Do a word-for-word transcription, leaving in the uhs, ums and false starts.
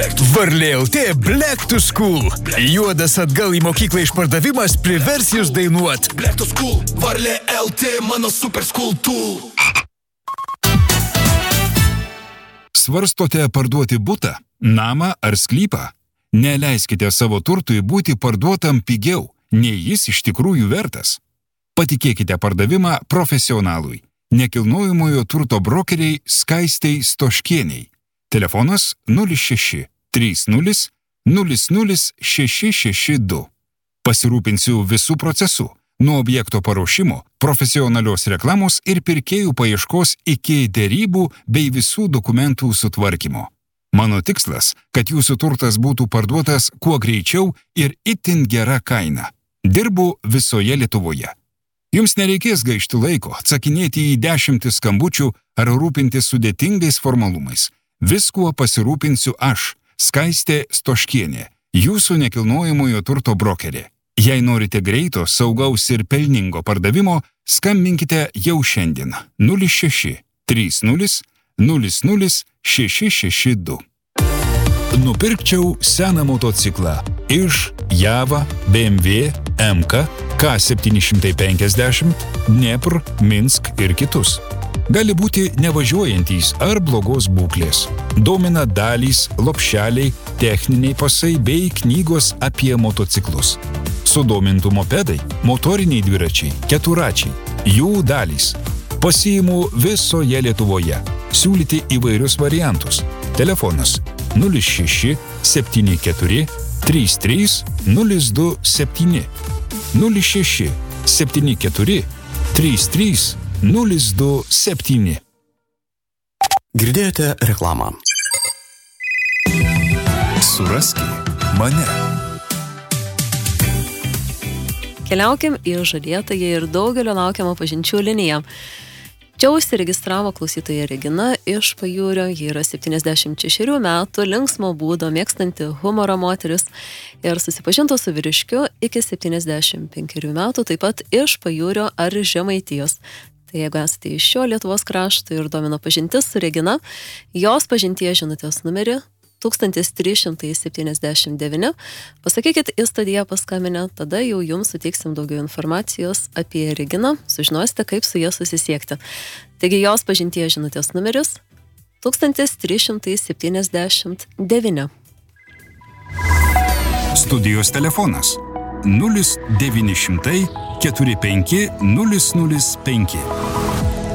Varlė L T Black to School. Juodas atgal į mokyklą išpardavimas privers jūs dainuot. Black to School, Varlė L T, mano super school tool. Svarstote parduoti butą, namą ar sklypą? Neleiskite savo turtui būti parduotam pigiau, nei jis iš tikrųjų vertas. Patikėkite pardavimą profesionalui, nekilnojamojo turto brokeriai Skaistei Stoškieniai. Telefonas nulis šeši trys nulis nulis nulis šeši šeši du. Pasirūpinsiu visų procesų, nuo objekto paruošimo, profesionalios reklamos ir pirkėjų paieškos iki derybų bei visų dokumentų sutvarkymo. Mano tikslas, kad jūsų turtas būtų parduotas kuo greičiau ir itin gera kaina. Dirbu visoje Lietuvoje. Jums nereikės gaišti laiko, atsakinėti į dešimtis skambučių ar rūpintis sudėtingais formalumais. Viskuo pasirūpinsiu aš, Skaistė Stoškienė, jūsų nekilnojamojo turto brokerė. Jei norite greito, saugaus ir pelningo pardavimo, skambinkite jau šiandien nulis šeši trys nulis nulis nulis šeši šeši du. Nupirkčiau seną motociklą iš Java, B M W, M K, K septyni šimtai penkiasdešimt, Dnepr, Minsk ir kitus. Gali būti nevažiuojantys ar blogos būklės. Domina dalys, lopšeliai, techniniai pasai bei knygos apie motociklus. Sudomintų mopedai, motoriniai dviračiai, keturačiai, jų dalys. Pasiimu visoje Lietuvoje. Siūlyti įvairius variantus. Telefonas nulis šeši septyni keturi trys trys nulis du septyni nulis šeši septyni keturi trys trys nulis du septyni. Girdėjote reklamą. Suraski mane. Keliaukim į žadėtąją ir daugelio laukiamą pažinčių liniją. Čia užsiregistravo klausytoja Regina iš Pajūrio, ji yra septyniasdešimt šešerių metų, linksmo būdo, mėgstanti humoro moteris ir susipažinto su vyriškiu iki septyniasdešimt penkerių metų, taip pat iš Pajūrio ar Žemaitijos. Tai jeigu esate iš šio Lietuvos krašto ir domino pažintis su Regina, jos pažinties žinutės numerį tūkstantis trys šimtai septyniasdešimt devyni. Pasakykit į studiją paskambinę, tada jau jums suteiksim daugiau informacijos apie Reginą, sužinosite, kaip su ja susisiekti. Taigi jos pažinties žinutės numeris tūkstantis trys šimtai septyniasdešimt devyni. Studijos telefonas nulis devyni šimtai keturi penki nulis nulis penki.